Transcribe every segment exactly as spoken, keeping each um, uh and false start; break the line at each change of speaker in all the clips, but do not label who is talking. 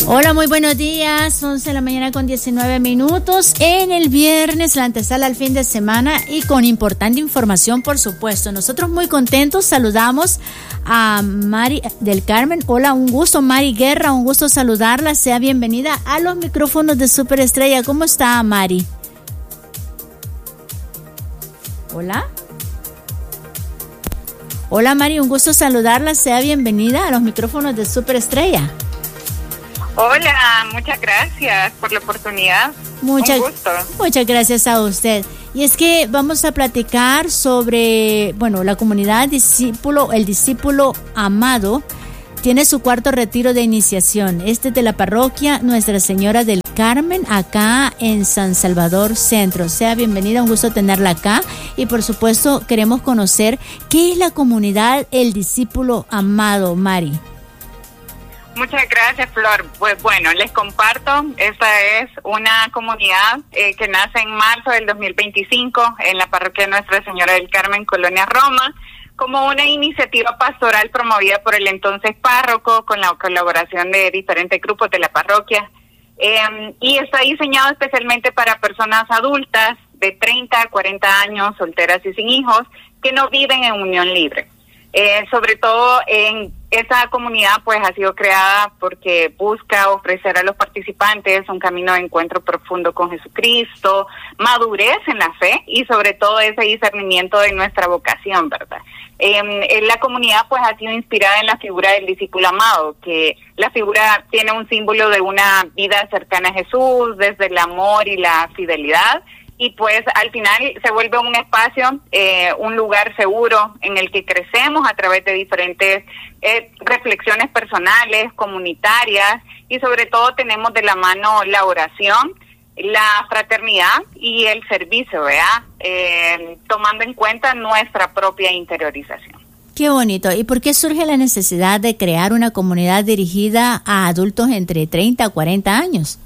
Hola, muy buenos días, once de la mañana con diecinueve minutos, en el viernes, la antesala al fin de semana y con importante información, por supuesto. Nosotros muy contentos, saludamos a Mari del Carmen. Hola, un gusto, Mari Guerra, un gusto saludarla, sea bienvenida a los micrófonos de Superestrella. ¿Cómo está, Mari? Hola. Hola, Mari, un gusto saludarla, sea bienvenida a los micrófonos de Superestrella.
Hola, muchas gracias por la oportunidad.
Muchas,
Un gusto.
Muchas gracias a usted. Y es que vamos a platicar sobre, bueno, la comunidad discípulo, el discípulo amado, tiene su cuarto retiro de iniciación. Este es de la parroquia Nuestra Señora del Carmen, acá en San Salvador Centro. Sea bienvenida, un gusto tenerla acá. Y por supuesto, queremos conocer qué es la comunidad El Discípulo Amado, Mari.
Muchas gracias, Flor. Pues bueno, les comparto, esta es una comunidad eh, que nace en marzo del dos mil veinticinco en la parroquia Nuestra Señora del Carmen, Colonia Roma, como una iniciativa pastoral promovida por el entonces párroco con la colaboración de diferentes grupos de la parroquia. Eh, y está diseñado especialmente para personas adultas de treinta a cuarenta años, solteras y sin hijos, que no viven en unión libre. Eh, sobre todo en esa comunidad pues ha sido creada porque busca ofrecer a los participantes un camino de encuentro profundo con Jesucristo, madurez en la fe y sobre todo ese discernimiento de nuestra vocación, ¿verdad? Eh, la comunidad pues ha sido inspirada en la figura del discípulo amado, que la figura tiene un símbolo de una vida cercana a Jesús, desde el amor y la fidelidad. Y pues al final se vuelve un espacio, eh, un lugar seguro en el que crecemos a través de diferentes eh, reflexiones personales, comunitarias, y sobre todo tenemos de la mano la oración, la fraternidad y el servicio, ¿verdad? Eh, tomando en cuenta nuestra propia interiorización.
Qué bonito. ¿Y por qué surge la necesidad de crear una comunidad dirigida a adultos entre treinta a cuarenta años?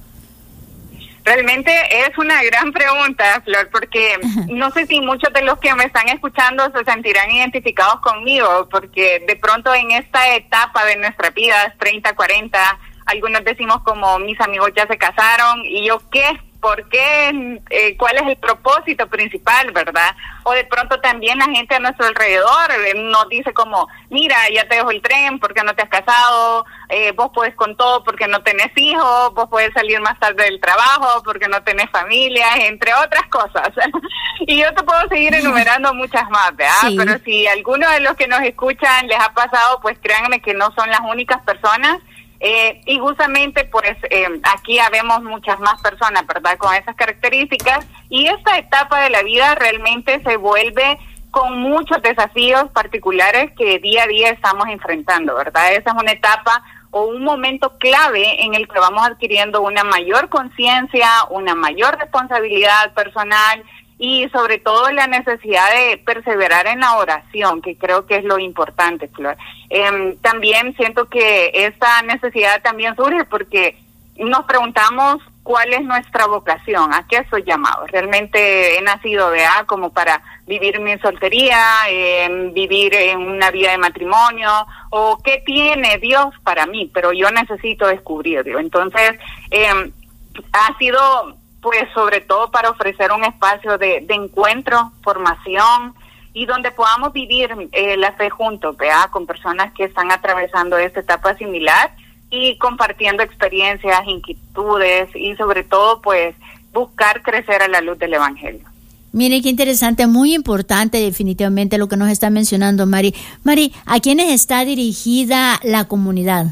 Realmente es una gran pregunta, Flor, porque no sé si muchos de los que me están escuchando se sentirán identificados conmigo, porque de pronto en esta etapa de nuestras vidas, treinta, cuarenta, algunos decimos como mis amigos ya se casaron, ¿y yo qué? ¿Por qué? Eh, ¿Cuál es el propósito principal, verdad? O de pronto también la gente a nuestro alrededor eh, nos dice como, mira, ya te dejo el tren porque no te has casado, eh, vos puedes con todo porque no tenés hijos, vos puedes salir más tarde del trabajo porque no tenés familia, entre otras cosas. Y yo te puedo seguir enumerando muchas más, ¿verdad? Sí. Pero si alguno de los que nos escuchan les ha pasado, pues créanme que no son las únicas personas. Eh, y justamente pues eh, aquí habemos muchas más personas, ¿verdad?, con esas características, y esta etapa de la vida realmente se vuelve con muchos desafíos particulares que día a día estamos enfrentando, ¿verdad? Esa es una etapa o un momento clave en el que vamos adquiriendo una mayor conciencia, una mayor responsabilidad personal y sobre todo la necesidad de perseverar en la oración, que creo que es lo importante, Flor. Eh, también siento que esta necesidad también surge porque nos preguntamos cuál es nuestra vocación, a qué soy llamado. Realmente he nacido, ¿verdad?, como para vivir mi soltería, eh, vivir en una vida de matrimonio, o qué tiene Dios para mí, pero yo necesito descubrirlo. Entonces, eh, ha sido pues sobre todo para ofrecer un espacio de, de encuentro, formación, y donde podamos vivir eh, la fe juntos, ¿verdad?, con personas que están atravesando esta etapa similar y compartiendo experiencias, inquietudes y sobre todo pues buscar crecer a la luz del Evangelio.
Mire, qué interesante, muy importante definitivamente lo que nos está mencionando Mari. Mari, ¿a quiénes está dirigida la comunidad?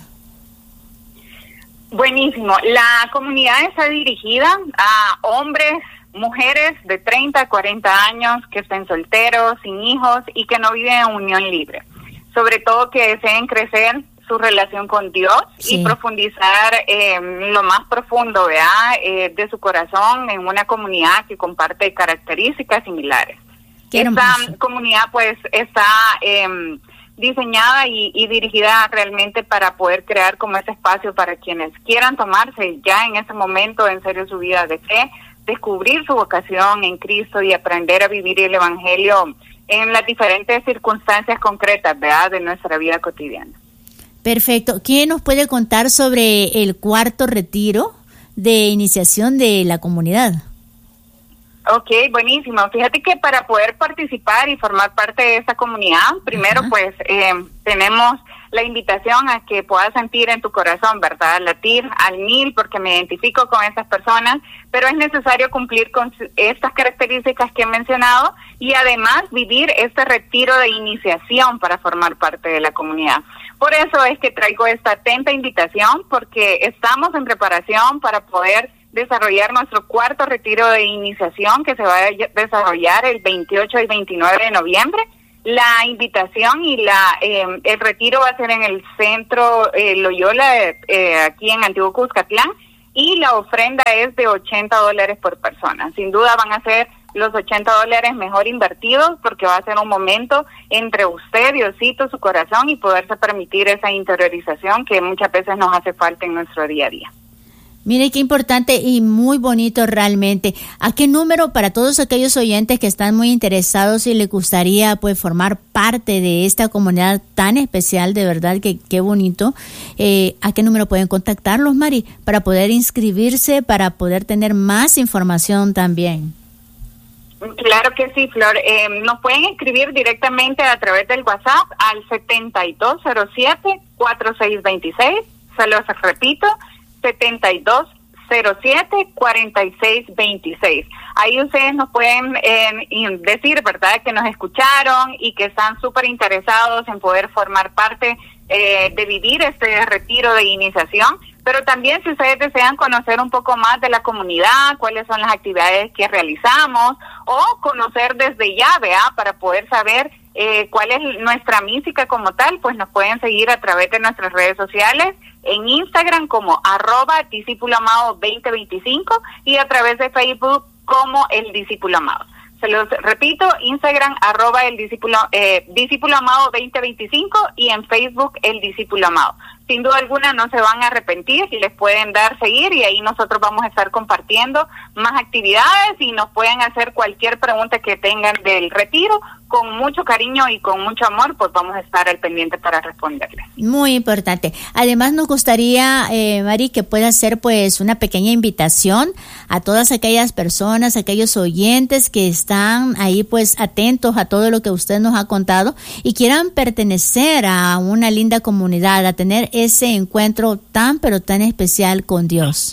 Buenísimo. La comunidad está dirigida a hombres, mujeres de treinta a cuarenta años que estén solteros, sin hijos y que no viven en unión libre. Sobre todo que deseen crecer su relación con Dios, sí, y profundizar eh, lo más profundo, ¿verdad?, eh, de su corazón en una comunidad que comparte características similares. Esta comunidad pues está eh, diseñada y, y dirigida realmente para poder crear como ese espacio para quienes quieran tomarse ya en ese momento en serio su vida de fe, descubrir su vocación en Cristo y aprender a vivir el Evangelio en las diferentes circunstancias concretas, ¿verdad?, de nuestra vida cotidiana.
Perfecto. ¿Quién nos puede contar sobre el cuarto retiro de iniciación de la comunidad?
Ok, buenísimo. Fíjate que para poder participar y formar parte de esa comunidad, primero Ajá. pues eh, tenemos la invitación a que puedas sentir en tu corazón, ¿verdad? Latir al mil, porque me identifico con esas personas, pero es necesario cumplir con estas características que he mencionado y además vivir este retiro de iniciación para formar parte de la comunidad. Por eso es que traigo esta atenta invitación, porque estamos en preparación para poder desarrollar nuestro cuarto retiro de iniciación que se va a desarrollar el veintiocho y veintinueve de noviembre. La invitación y la eh, el retiro va a ser en el centro eh, Loyola, eh, aquí en Antiguo Cuscatlán, y la ofrenda es de ochenta dólares por persona. Sin duda van a ser los ochenta dólares mejor invertidos, porque va a ser un momento entre usted, Diosito, su corazón, y poderse permitir esa interiorización que muchas veces nos hace falta en nuestro día a día.
Mire qué importante y muy bonito realmente. ¿A qué número para todos aquellos oyentes que están muy interesados y les gustaría pues formar parte de esta comunidad tan especial, de verdad que qué bonito? Eh, ¿A qué número pueden contactarlos, Mari, para poder inscribirse, para poder tener más información también?
Claro que sí, Flor. Eh, nos pueden escribir directamente a través del WhatsApp al setenta y dos cero siete, cuarenta y seis veintiséis. Se los repito, setenta y dos cero siete, cuarenta y seis veintiséis. Ahí ustedes nos pueden eh, decir, ¿verdad?, que nos escucharon y que están súper interesados en poder formar parte eh, de vivir este retiro de iniciación. Pero también si ustedes desean conocer un poco más de la comunidad, cuáles son las actividades que realizamos, o conocer desde ya, ¿verdad?, para poder saber eh, cuál es nuestra mística como tal, pues nos pueden seguir a través de nuestras redes sociales, en Instagram como arroba discípulo amado veinte veinticinco y a través de Facebook como el discípulo amado. Se los repito, Instagram arroba el discípulo, eh, discípulo amado veinte veinticinco y en Facebook el discípulo amado. Sin duda alguna no se van a arrepentir y les pueden dar seguir, y ahí nosotros vamos a estar compartiendo más actividades y nos pueden hacer cualquier pregunta que tengan del retiro. Con mucho cariño y con mucho amor, pues vamos a estar al pendiente para responderles.
Muy importante. Además, nos gustaría, eh, Mari, que pueda hacer pues una pequeña invitación a todas aquellas personas, aquellos oyentes que están ahí pues atentos a todo lo que usted nos ha contado y quieran pertenecer a una linda comunidad, a tener ese encuentro tan pero tan especial con Dios.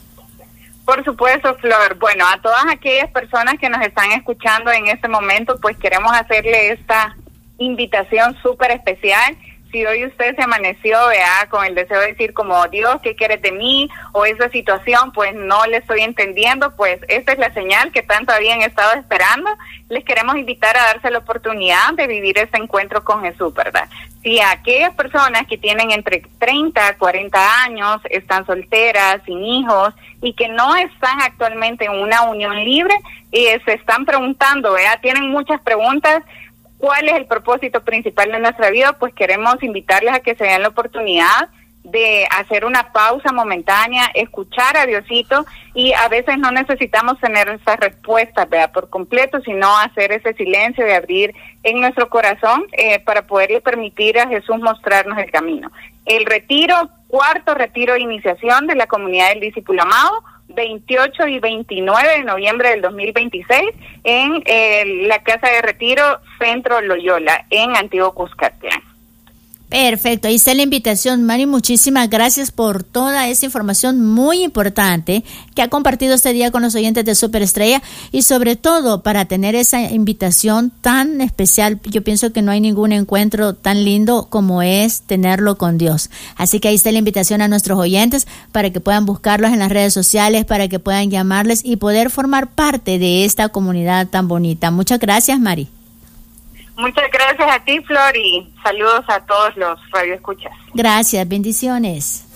Por supuesto, Flor. Bueno, a todas aquellas personas que nos están escuchando en este momento, pues queremos hacerle esta invitación súper especial. Si hoy usted se amaneció, ¿verdad?, con el deseo de decir como, Dios, ¿qué quieres de mí? O esa situación, pues no le estoy entendiendo, pues esta es la señal que tanto habían estado esperando. Les queremos invitar a darse la oportunidad de vivir ese encuentro con Jesús, ¿verdad? Si aquellas personas que tienen entre treinta a cuarenta años, están solteras, sin hijos, y que no están actualmente en una unión libre, eh, se están preguntando, ¿verdad?, tienen muchas preguntas, ¿cuál es el propósito principal de nuestra vida? Pues queremos invitarles a que se den la oportunidad de hacer una pausa momentánea, escuchar a Diosito, y a veces no necesitamos tener esas respuestas, ¿verdad?, por completo, sino hacer ese silencio de abrir en nuestro corazón eh, para poderle permitir a Jesús mostrarnos el camino. El retiro, cuarto retiro de iniciación de la comunidad del discípulo amado, veintiocho y veintinueve de noviembre del dos mil veintiséis en eh, la Casa de Retiro Centro Loyola en Antiguo Cuscatlán.
Perfecto, ahí está la invitación, Mari. Muchísimas gracias por toda esa información muy importante que ha compartido este día con los oyentes de Superestrella, y sobre todo para tener esa invitación tan especial. Yo pienso que no hay ningún encuentro tan lindo como es tenerlo con Dios. Así que ahí está la invitación a nuestros oyentes para que puedan buscarlos en las redes sociales, para que puedan llamarles y poder formar parte de esta comunidad tan bonita. Muchas gracias, Mari.
Muchas gracias a ti, Flor, y saludos a todos los radioescuchas.
Gracias, bendiciones.